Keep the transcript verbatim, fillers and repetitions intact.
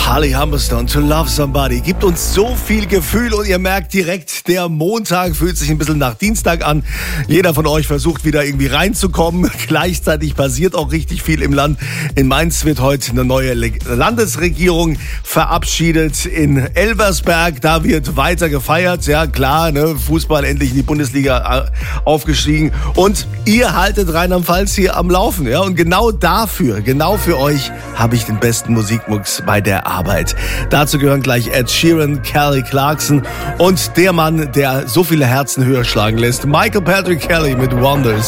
Holly Humberstone, To Love Somebody, gibt uns so viel Gefühl und ihr merkt direkt, der Montag fühlt sich ein bisschen nach Dienstag an. Jeder von euch versucht wieder irgendwie reinzukommen. Gleichzeitig passiert auch richtig viel im Land. In Mainz wird heute eine neue Landesregierung verabschiedet. In Elversberg, da wird weiter gefeiert. Ja klar, ne? Fußball endlich in die Bundesliga aufgestiegen. Und ihr haltet Rheinland-Pfalz hier am Laufen. Ja? Und genau dafür, genau für euch habe ich den besten Musikmix bei der Arbeit. Dazu gehören gleich Ed Sheeran, Kelly Clarkson und der Mann, der so viele Herzen höher schlagen lässt, Michael Patrick Kelly mit Wonders.